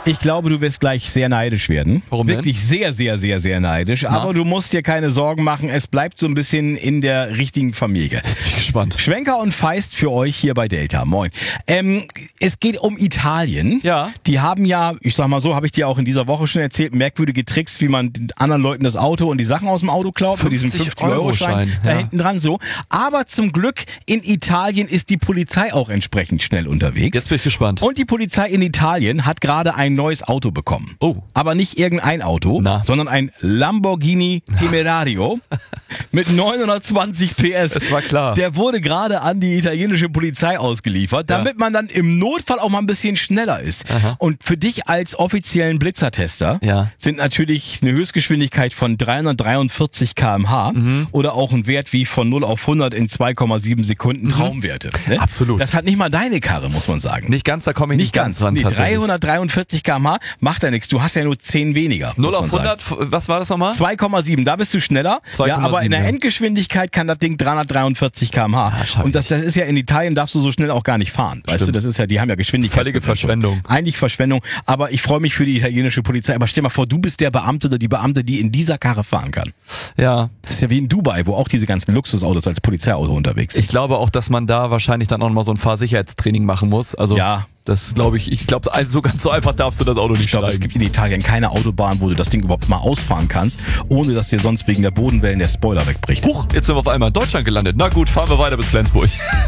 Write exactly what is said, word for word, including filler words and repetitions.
Ich glaube, du wirst gleich sehr neidisch werden. Warum denn? Wirklich sehr, sehr, sehr, sehr neidisch. Na? Aber du musst dir keine Sorgen machen. Es bleibt so ein bisschen in der richtigen Familie. Jetzt bin ich gespannt. Schwenker und Feist für euch hier bei Delta. Moin. Ähm, es geht um Italien. Ja. Die haben ja, ich sag mal so, habe ich dir auch in dieser Woche schon erzählt, merkwürdige Tricks, wie man den anderen Leuten das Auto und die Sachen aus dem Auto klaut. Mit diesem fünfzig-Euro-Schein da ja. hinten dran so. Aber zum Glück in Italien ist die Polizei auch entsprechend schnell unterwegs. Jetzt bin ich gespannt. Und die Polizei in Italien hat gerade ein neues Auto bekommen. Oh. Aber nicht irgendein Auto, Na. sondern ein Lamborghini Temerario mit neunhundertzwanzig P S. Das war klar. Der wurde gerade an die italienische Polizei ausgeliefert, damit Ja. man dann im Notfall auch mal ein bisschen schneller ist. Aha. Und für dich als offiziellen Blitzertester Ja. sind natürlich eine Höchstgeschwindigkeit von dreihundertdreiundvierzig Kilometer pro Stunde Mhm. oder auch ein Wert wie von null auf hundert in zwei Komma sieben Sekunden Traumwerte. Ne? Absolut. Das hat nicht mal deine Karre, muss man sagen. Nicht ganz, da komme ich nicht, Nicht ganz. dran. Nee, tatsächlich. dreihundertdreiundvierzig Kilometer pro Stunde macht ja nichts. Du hast ja nur zehn weniger. null muss auf man sagen. hundert, was war das nochmal? zwei Komma sieben, da bist du schneller. zwei Ja, Komma aber in der sieben, ja. Endgeschwindigkeit kann das Ding dreihundertdreiundvierzig Kilometer pro Stunde. Ah, schaff ich Und das, das ist ja in Italien, darfst du so schnell auch gar nicht fahren. Weißt Stimmt. du, das ist ja, die haben ja Geschwindigkeit. Völlige Verschwendung. Eigentlich Verschwendung. Aber ich freue mich für die italienische Polizei. Aber stell mal vor, du bist der Beamte oder die Beamte, die in dieser Karre fahren kann. Ja. Das ist ja wie in Dubai, wo auch diese ganzen Luxusautos als Polizeiauto unterwegs sind. Ich glaube auch, dass man da wahrscheinlich dann auch noch mal so ein Fahrsicherheitstraining machen muss. Also Ja. das glaube ich, ich glaube, so ganz so einfach darfst du das Auto nicht Ich glaube, es steigen. gibt in Italien keine Autobahn, wo du das Ding überhaupt mal ausfahren kannst, ohne dass dir sonst wegen der Bodenwellen der Spoiler wegbricht. Huch, jetzt sind wir auf einmal in Deutschland gelandet. Na gut, fahren wir weiter bis Flensburg.